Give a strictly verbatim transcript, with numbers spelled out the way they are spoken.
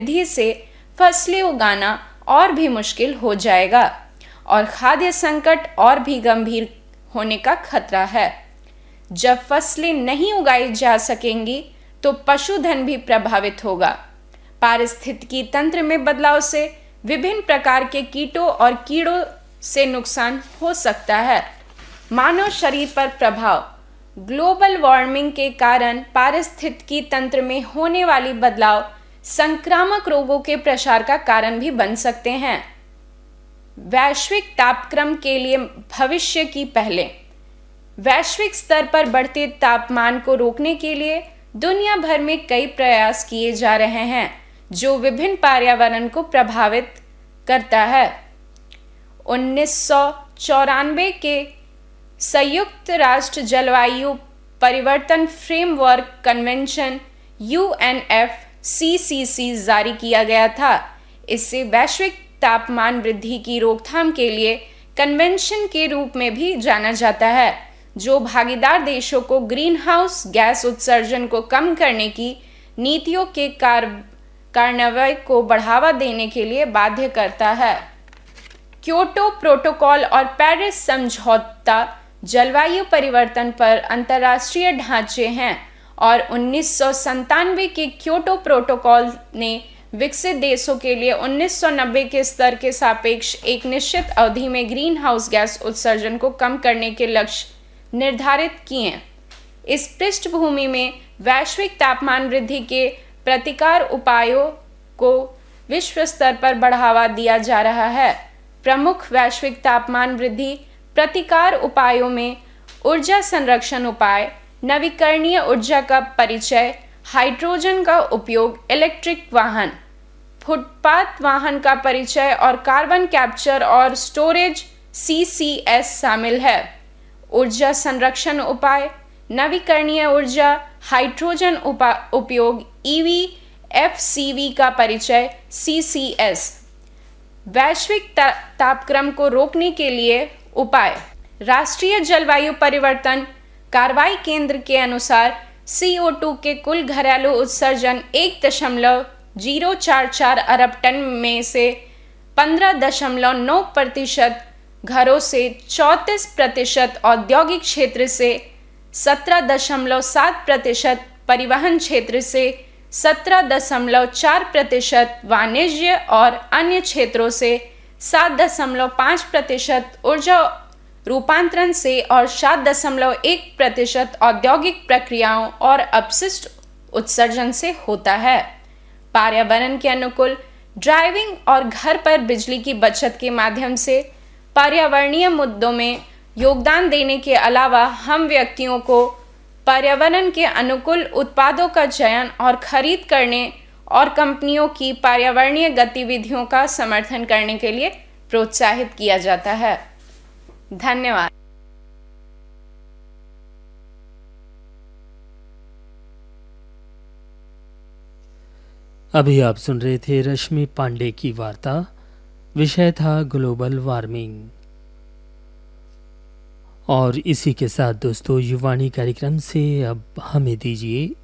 वृद्धि से फसलें उगाना और भी मुश्किल हो जाएगा और खाद्य संकट और भी गंभीर होने का खतरा है। जब फसलें नहीं उगाई जा सकेंगी तो पशुधन भी प्रभावित होगा। पारिस्थितिकी तंत्र में बदलाव से विभिन्न प्रकार के कीटों और कीड़ों से नुकसान हो सकता है। मानव शरीर पर प्रभाव। ग्लोबल वार्मिंग के कारण पारिस्थितिकी तंत्र में होने वाली बदलाव संक्रामक रोगों के प्रसार का कारण भी बन सकते हैं। वैश्विक तापक्रम के लिए भविष्य की पहलें। वैश्विक स्तर पर बढ़ते तापमान को रोकने के लिए दुनिया भर में कई प्रयास किए जा रहे हैं जो विभिन्न पर्यावरण को प्रभावित करता है। उन्नीस सौ चौरानवे के संयुक्त राष्ट्र जलवायु परिवर्तन framework convention you N F C सी सी जारी किया गया था। इससे वैश्विक तापमान वृद्धि की रोकथाम के लिए कन्वेंशन के रूप में भी जाना जाता है, जो भागीदार देशों को ग्रीन हाउस गैस उत्सर्जन को कम करने की नीतियों के कार्यान्वयन को बढ़ावा देने के लिए बाध्य करता है। क्योटो प्रोटोकॉल और पेरिस समझौता जलवायु परिवर्तन पर अंतर्राष्ट्रीय ढांचे हैं और उन्नीस सौ संतानवे के क्योटो प्रोटोकॉल ने विकसित देशों के लिए उन्नीस सौ नब्बे के स्तर के सापेक्ष एक निश्चित अवधि में ग्रीन हाउस गैस उत्सर्जन को कम करने के लक्ष्य निर्धारित किए। इस पृष्ठभूमि में वैश्विक तापमान वृद्धि के प्रतिकार उपायों को विश्व स्तर पर बढ़ावा दिया जा रहा है। प्रमुख वैश्विक तापमान वृद्धि प्रतिकार उपायों में ऊर्जा संरक्षण उपाय, नवीकरणीय ऊर्जा का परिचय, हाइड्रोजन का उपयोग, इलेक्ट्रिक वाहन, फुटपाथ वाहन का परिचय और कार्बन कैप्चर और स्टोरेज सी सी एस शामिल है। ऊर्जा संरक्षण उपाय, नवीकरणीय ऊर्जा, हाइड्रोजन उपयोग, E V F C we का परिचय, सी सी एस। वैश्विक ता, तापक्रम को रोकने के लिए उपाय। राष्ट्रीय जलवायु परिवर्तन कार्रवाई केंद्र के अनुसार सी ओ टू के कुल घरेलू उत्सर्जन एक दशमलव जीरो चार चार अरब टन में से पंद्रह दशमलव नौ प्रतिशत घरों से, चौंतीस प्रतिशत औद्योगिक क्षेत्र से, सत्रह दशमलव सात प्रतिशत परिवहन क्षेत्र से, सत्रह दशमलव चार प्रतिशत वाणिज्य और अन्य क्षेत्रों से, सात दशमलव पाँच प्रतिशत ऊर्जा रूपांतरण से और सात दशमलव एक प्रतिशत औद्योगिक प्रक्रियाओं और अपशिष्ट उत्सर्जन से होता है। पर्यावरण के अनुकूल ड्राइविंग और घर पर बिजली की बचत के माध्यम से पर्यावरणीय मुद्दों में योगदान देने के अलावा हम व्यक्तियों को पर्यावरण के अनुकूल उत्पादों का चयन और खरीद करने और कंपनियों की पर्यावरणीय गतिविधियों का समर्थन करने के लिए प्रोत्साहित किया जाता है। धन्यवाद। अभी आप सुन रहे थे रश्मि पांडे की वार्ता। विषय था ग्लोबल वार्मिंग। और इसी के साथ दोस्तों युवाणी कार्यक्रम से अब हमें दीजिए